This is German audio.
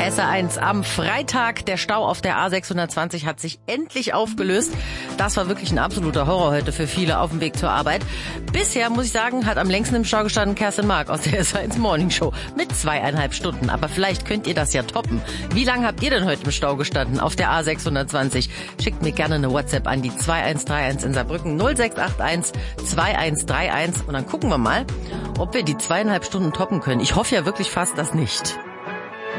SR1 am Freitag. Der Stau auf der A620 hat sich endlich aufgelöst. Das war wirklich ein absoluter Horror heute für viele auf dem Weg zur Arbeit. Bisher, muss ich sagen, hat am längsten im Stau gestanden Kerstin Mark aus der SR1 Morning Show mit 2,5 Stunden. Aber vielleicht könnt ihr das ja toppen. Wie lange habt ihr denn heute im Stau gestanden auf der A620? Schickt mir gerne eine WhatsApp an die 2131 in Saarbrücken 0681 2131 und dann gucken wir mal, ob wir die 2,5 Stunden toppen können. Ich hoffe ja wirklich fast, das nicht.